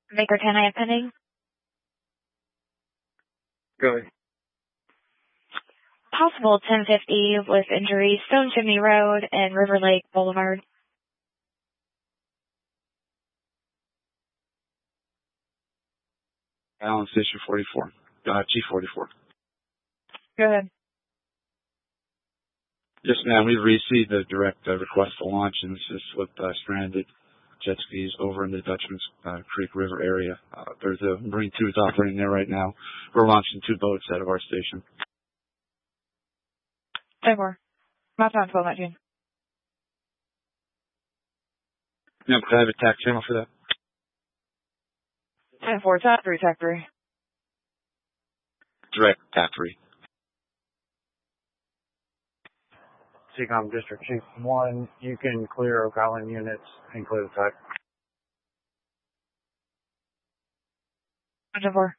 Maker 10, I have pending. Go ahead. Possible 1050 with injury, Stone Chimney Road and River Lake Boulevard. Allen Station 44. G44. Go ahead. Yes, ma'am. We've received a direct request to launch, and this is with stranded jet skis over in the Dutchman's Creek River area. There's a Marine 2 is operating there right now. We're launching 2 boats out of our station. 10-4. My time, 12-19. Ma'am, could I have a TAC channel for that? 10-4, TAC 3, TAC 3. Direct TAC 3. Seacom District Chief 1, you can clear Oak Island units and clear the type. 10-4.